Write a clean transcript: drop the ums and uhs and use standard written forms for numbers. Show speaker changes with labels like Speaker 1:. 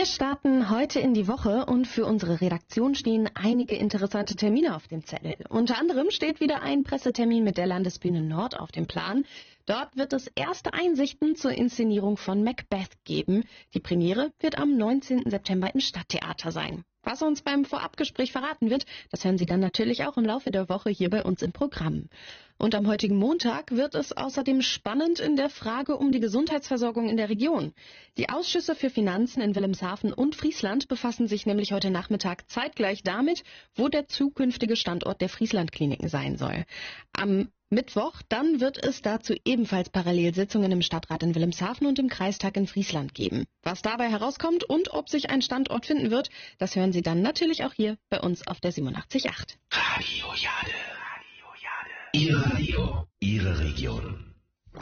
Speaker 1: Wir starten heute in die Woche und für unsere Redaktion stehen einige interessante Termine auf dem Zettel. Unter anderem steht wieder ein Pressetermin mit der Landesbühne Nord auf dem Plan. Dort wird es erste Einsichten zur Inszenierung von Macbeth geben. Die Premiere wird am 19. September im Stadttheater sein. Was uns beim Vorabgespräch verraten wird, das hören Sie dann natürlich auch im Laufe der Woche hier bei uns im Programm. Und am heutigen Montag wird es außerdem spannend in der Frage um die Gesundheitsversorgung in der Region. Die Ausschüsse für Finanzen in Wilhelmshaven und Friesland befassen sich nämlich heute Nachmittag zeitgleich damit, wo der zukünftige Standort der Friesland-Kliniken sein soll. Am Mittwoch, dann wird es dazu ebenfalls Parallelsitzungen im Stadtrat in Wilhelmshaven und im Kreistag in Friesland geben. Was dabei herauskommt und ob sich ein Standort finden wird, das hören Sie dann natürlich auch hier bei uns auf der 87.8.
Speaker 2: Radio Jade. Ihr Radio, Ihre Region.